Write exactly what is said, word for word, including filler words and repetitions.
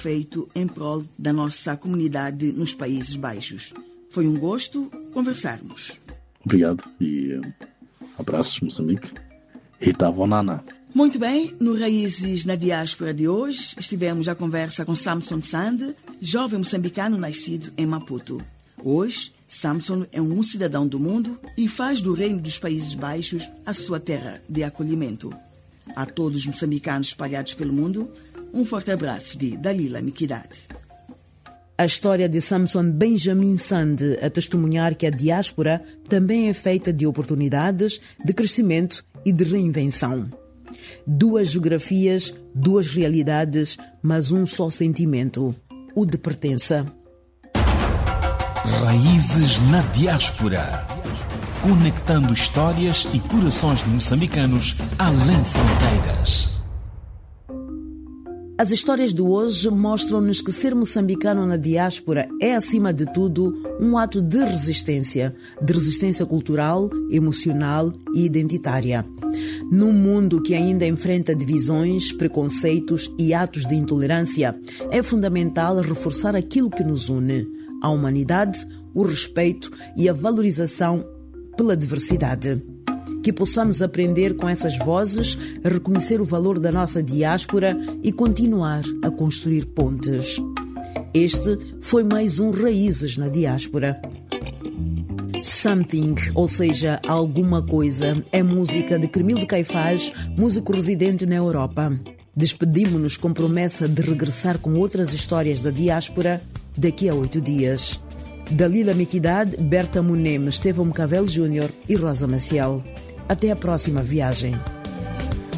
feito em prol da nossa comunidade nos Países Baixos. Foi um gosto conversarmos. Obrigado e uh, abraços, Moçambique. Rita Vonana. Muito bem, no Raízes na Diáspora de hoje, estivemos à conversa com Samson Sand, jovem moçambicano nascido em Maputo. Hoje, Samson é um cidadão do mundo e faz do Reino dos Países Baixos a sua terra de acolhimento. A todos os moçambicanos espalhados pelo mundo, um forte abraço de Dalila Miquidade. A história de Samson Benjamin Sand a testemunhar que a diáspora também é feita de oportunidades, de crescimento e de reinvenção. Duas geografias, duas realidades, mas um só sentimento, o de pertença. Raízes na Diáspora. Conectando histórias e corações de moçambicanos além fronteiras. As histórias de hoje mostram-nos que ser moçambicano na diáspora é, acima de tudo, um ato de resistência, de resistência cultural, emocional e identitária. Num mundo que ainda enfrenta divisões, preconceitos e atos de intolerância, é fundamental reforçar aquilo que nos une: a humanidade, o respeito e a valorização pela diversidade. Que possamos aprender com essas vozes, reconhecer o valor da nossa diáspora e continuar a construir pontes. Este foi mais um Raízes na Diáspora. Something, ou seja, alguma coisa, é música de Cremildo Caifás, músico residente na Europa. Despedimos-nos com promessa de regressar com outras histórias da diáspora daqui a oito dias. Dalila Miquidade, Berta Munem, Estevão Cavel Júnior e Rosa Maciel. Até a próxima viagem.